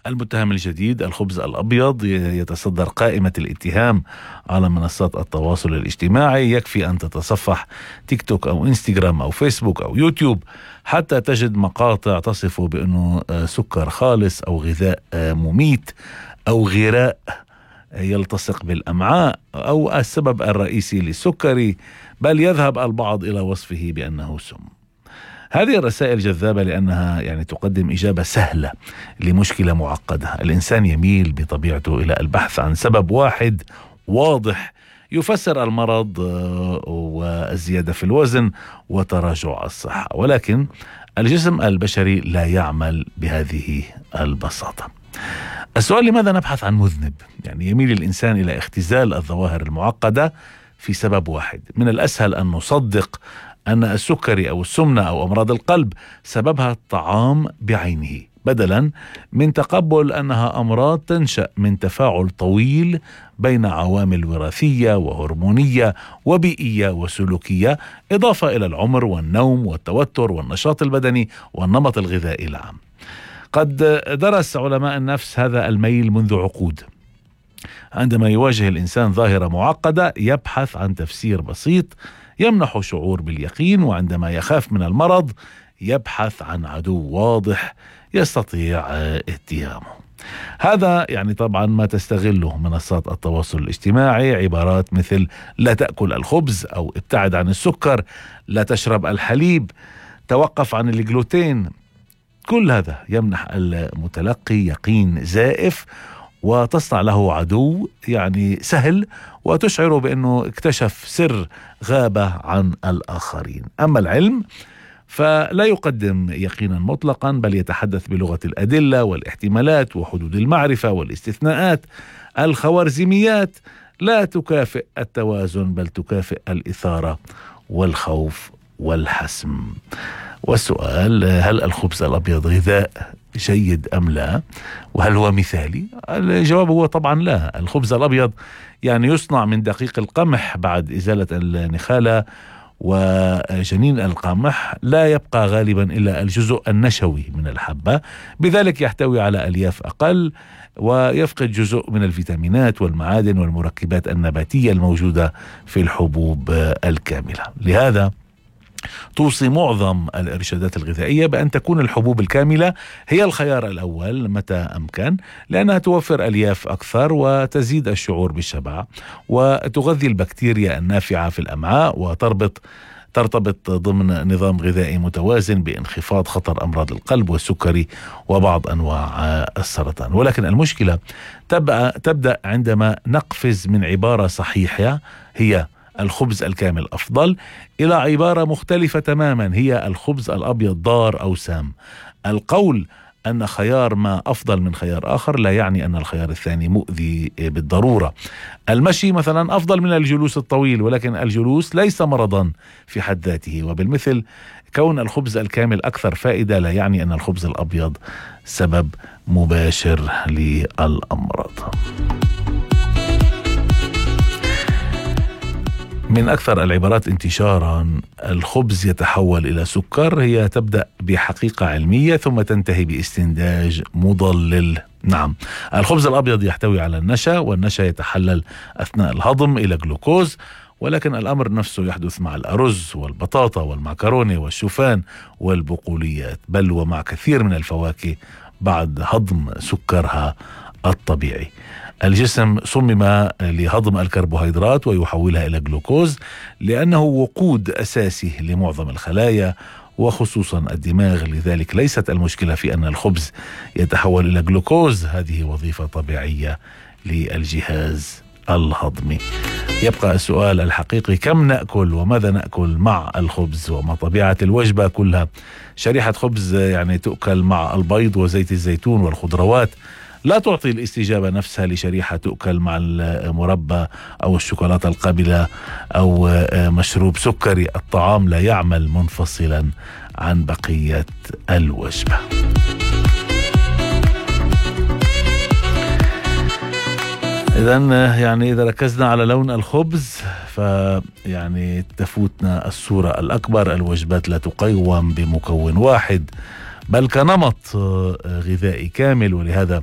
المتهم الجديد الخبز الأبيض يتصدر قائمة الاتهام على منصات التواصل الاجتماعي. يكفي أن تتصفح تيك توك أو إنستغرام أو فيسبوك أو يوتيوب حتى تجد مقاطع تصفه بأنه سكر خالص أو غذاء مميت أو غراء يلتصق بالأمعاء أو السبب الرئيسي للسكري، بل يذهب البعض إلى وصفه بأنه سم. هذه الرسائل جذابة لأنها تقدم إجابة سهلة لمشكلة معقدة. الإنسان يميل بطبيعته إلى البحث عن سبب واحد واضح يفسر المرض والزيادة في الوزن وتراجع الصحة، ولكن الجسم البشري لا يعمل بهذه البساطة. السؤال: لماذا نبحث عن مذنب؟ يميل الإنسان إلى اختزال الظواهر المعقدة في سبب واحد. من الأسهل أن نصدق أن السكري أو السمنة أو أمراض القلب سببها الطعام بعينه، بدلا من تقبل أنها أمراض تنشأ من تفاعل طويل بين عوامل وراثية وهرمونية وبيئية وسلوكية، إضافة إلى العمر والنوم والتوتر والنشاط البدني والنمط الغذائي العام. قد درس علماء النفس هذا الميل منذ عقود. عندما يواجه الإنسان ظاهرة معقدة يبحث عن تفسير بسيط يمنح شعور باليقين، وعندما يخاف من المرض يبحث عن عدو واضح يستطيع اتهامه. هذا طبعا ما تستغله منصات التواصل الاجتماعي، عبارات مثل لا تأكل الخبز أو ابتعد عن السكر، لا تشرب الحليب، توقف عن الجلوتين. كل هذا يمنح المتلقي يقين زائف وتصنع له عدو سهل، وتشعر بأنه اكتشف سر غابة عن الآخرين. أما العلم فلا يقدم يقينا مطلقا، بل يتحدث بلغة الأدلة والاحتمالات وحدود المعرفة والاستثناءات. الخوارزميات لا تكافئ التوازن، بل تكافئ الإثارة والخوف والحسم. والسؤال: هل الخبز الأبيض غذاء جيد أم لا؟ وهل هو مثالي؟ الجواب هو طبعا لا. الخبز الأبيض يصنع من دقيق القمح بعد إزالة النخالة، وجنين القمح لا يبقى غالبا إلا الجزء النشوي من الحبة، بذلك يحتوي على ألياف أقل ويفقد جزء من الفيتامينات والمعادن والمركبات النباتية الموجودة في الحبوب الكاملة. لهذا توصي معظم الإرشادات الغذائية بأن تكون الحبوب الكاملة هي الخيار الأول متى أمكن، لأنها توفر ألياف أكثر وتزيد الشعور بالشبع وتغذي البكتيريا النافعة في الأمعاء ترتبط ضمن نظام غذائي متوازن بانخفاض خطر أمراض القلب والسكري وبعض أنواع السرطان. ولكن المشكلة تبدأ عندما نقفز من عبارة صحيحة هي الخبز الكامل أفضل إلى عبارة مختلفة تماما هي الخبز الأبيض ضار أو سام. القول أن خيار ما أفضل من خيار آخر لا يعني أن الخيار الثاني مؤذي بالضرورة. المشي مثلا أفضل من الجلوس الطويل، ولكن الجلوس ليس مرضا في حد ذاته. وبالمثل كون الخبز الكامل أكثر فائدة لا يعني أن الخبز الأبيض سبب مباشر للأمراض. من أكثر العبارات انتشارا الخبز يتحول إلى سكر هي تبدأ بحقيقة علمية ثم تنتهي باستنتاج مضلل. نعم، الخبز الأبيض يحتوي على النشا، والنشا يتحلل أثناء الهضم إلى جلوكوز، ولكن الأمر نفسه يحدث مع الأرز والبطاطا والمعكرونة والشوفان والبقوليات، بل ومع كثير من الفواكه بعد هضم سكرها الطبيعي. الجسم صمم لهضم الكربوهيدرات ويحولها إلى جلوكوز لأنه وقود أساسي لمعظم الخلايا وخصوصا الدماغ. لذلك ليست المشكلة في أن الخبز يتحول إلى جلوكوز، هذه وظيفة طبيعية للجهاز الهضمي. يبقى السؤال الحقيقي: كم نأكل وماذا نأكل مع الخبز وما طبيعة الوجبة كلها؟ شريحة خبز تؤكل مع البيض وزيت الزيتون والخضروات لا تعطي الاستجابة نفسها لشريحة تؤكل مع المربى أو الشوكولاتة القابلة أو مشروب سكري. الطعام لا يعمل منفصلا عن بقية الوجبة. إذن إذا ركزنا على لون الخبز تفوتنا الصورة الأكبر. الوجبات لا تقوم بمكون واحد بل كنمط غذائي كامل، ولهذا